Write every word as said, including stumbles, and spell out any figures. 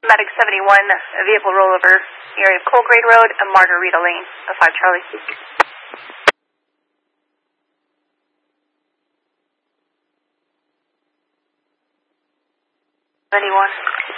Medic seventy-one, a vehicle rollover, area of Colgrade Road and Margarita Lane, a five Charlie. seventy-one.